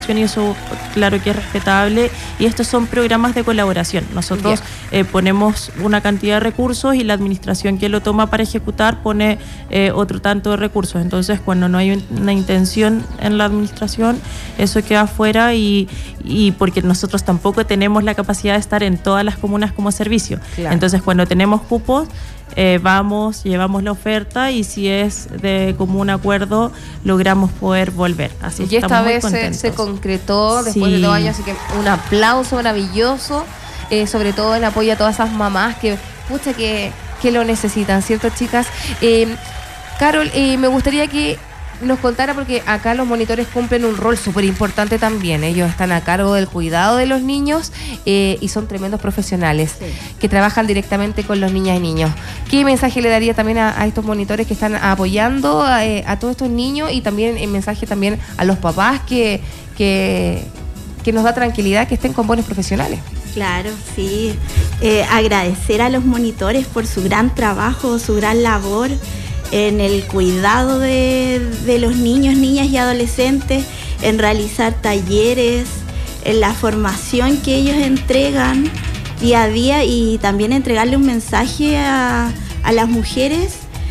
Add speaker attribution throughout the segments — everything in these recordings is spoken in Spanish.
Speaker 1: gestión y eso claro que es respetable, y estos son programas de colaboración. Nosotros ponemos una cantidad de recursos y la administración que lo toma para ejecutar pone otro tanto de recursos. Entonces, cuando no hay una intención en la administración, eso queda afuera, y porque nosotros tampoco tenemos la capacidad de estar en todas las comunas como servicio. Claro. Entonces, cuando tenemos cupos, vamos, llevamos la oferta, y si es de común acuerdo, logramos poder volver. Así
Speaker 2: y esta vez se concretó después de 2 años, así que un aplauso maravilloso, sobre todo el apoyo a todas esas mamás que, pucha, que lo necesitan, ¿cierto, chicas? Carol, me gustaría que nos contara, porque acá los monitores cumplen un rol súper importante también. Ellos están a cargo del cuidado de los niños y son tremendos profesionales que trabajan directamente con los niñas y niños. ¿Qué mensaje le daría también a estos monitores que están apoyando a todos estos niños, y también el mensaje también a los papás que nos da tranquilidad que estén con buenos profesionales?
Speaker 3: Claro, sí. Agradecer a los monitores por su gran trabajo, su gran labor en el cuidado de los niños, niñas y adolescentes, en realizar talleres, en la formación que ellos entregan día a día, y también entregarle un mensaje a las mujeres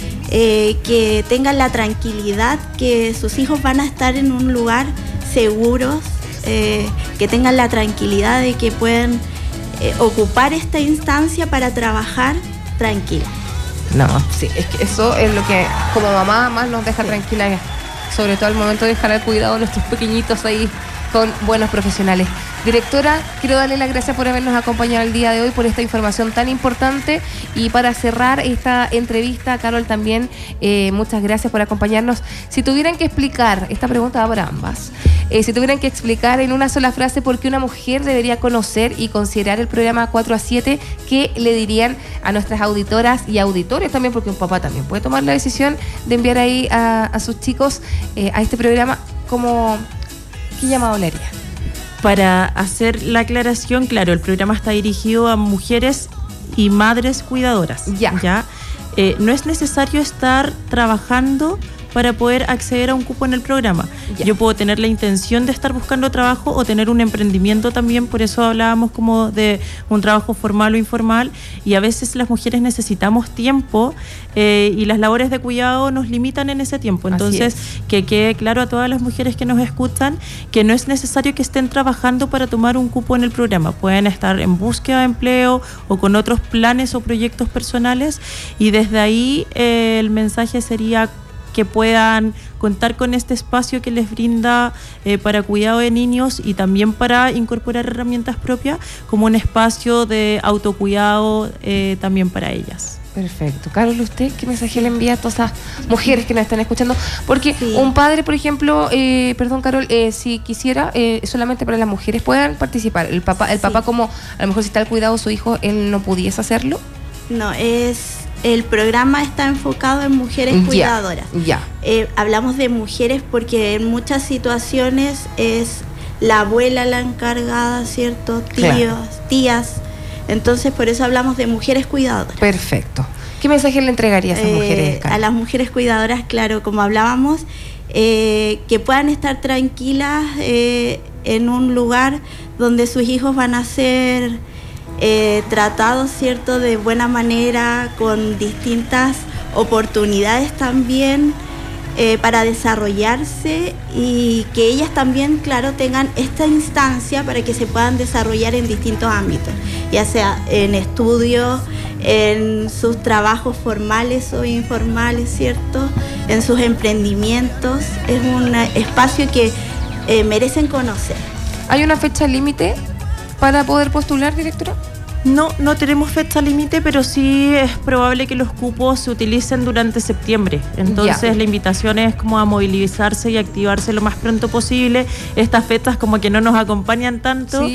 Speaker 3: que tengan la tranquilidad que sus hijos van a estar en un lugar seguro, que tengan la tranquilidad de que pueden ocupar esta instancia para trabajar tranquila.
Speaker 2: No, sí, es que eso es lo que como mamá más nos deja tranquila, sobre todo al momento de dejar el cuidado de nuestros pequeñitos ahí con buenos profesionales. Directora, quiero darle las gracias por habernos acompañado el día de hoy, por esta información tan importante, y para cerrar esta entrevista, Carol, también muchas gracias por acompañarnos. Si tuvieran que explicar, esta pregunta va para ambas, si tuvieran que explicar en una sola frase por qué una mujer debería conocer y considerar el programa 4 a 7, ¿qué le dirían a nuestras auditoras y auditores también? Porque un papá también puede tomar la decisión de enviar ahí a sus chicos a este programa. ¿Qué llamado le haría?
Speaker 1: Para hacer la aclaración, claro, el programa está dirigido a mujeres y madres cuidadoras. ¿Ya? No es necesario estar trabajando para poder acceder a un cupo en el programa. Yo puedo tener la intención de estar buscando trabajo o tener un emprendimiento también, por eso hablábamos como de un trabajo formal o informal, y a veces las mujeres necesitamos tiempo y las labores de cuidado nos limitan en ese tiempo. Entonces, que quede claro a todas las mujeres que nos escuchan que no es necesario que estén trabajando para tomar un cupo en el programa. Pueden estar en búsqueda de empleo o con otros planes o proyectos personales, y desde ahí el mensaje sería que puedan contar con este espacio que les brinda para cuidado de niños, y también para incorporar herramientas propias como un espacio de autocuidado también para ellas.
Speaker 2: Perfecto. Carol, ¿usted qué mensaje le envía a todas esas mujeres que nos están escuchando? Porque un padre, por ejemplo, perdón, Carol, si quisiera, solamente para las mujeres puedan participar. El papá, como a lo mejor si está al cuidado de su hijo, él no pudiese hacerlo.
Speaker 3: No, el programa está enfocado en mujeres cuidadoras. Hablamos de mujeres porque en muchas situaciones es la abuela la encargada, ¿cierto? Tías. Entonces, por eso hablamos de mujeres cuidadoras.
Speaker 2: Perfecto. ¿Qué mensaje le entregaría a esas mujeres, Carol?
Speaker 3: A las mujeres cuidadoras, claro, como hablábamos, que puedan estar tranquilas en un lugar donde sus hijos van a ser tratados, ¿cierto?, de buena manera, con distintas oportunidades también para desarrollarse, y que ellas también, claro, tengan esta instancia para que se puedan desarrollar en distintos ámbitos, ya sea en estudios, en sus trabajos formales o informales, ¿cierto?, en sus emprendimientos. Es un espacio que merecen conocer.
Speaker 2: ¿Hay una fecha límite para poder postular, directora?
Speaker 1: No tenemos fecha límite, pero sí es probable que los cupos se utilicen durante septiembre. Entonces la invitación es como a movilizarse y activarse lo más pronto posible. Estas fechas como que no nos acompañan tanto,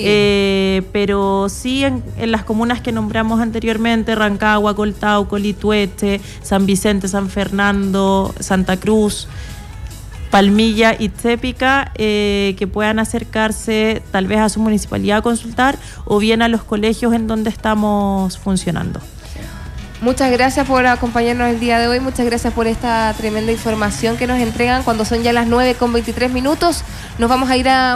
Speaker 1: pero sí en las comunas que nombramos anteriormente: Rancagua, Coltauco, Lituete, San Vicente, San Fernando, Santa Cruz, Palmilla y Tépica, que puedan acercarse tal vez a su municipalidad a consultar, o bien a los colegios en donde estamos funcionando.
Speaker 2: Muchas gracias por acompañarnos el día de hoy, muchas gracias por esta tremenda información que nos entregan cuando son ya las 9:23. Nos vamos a ir a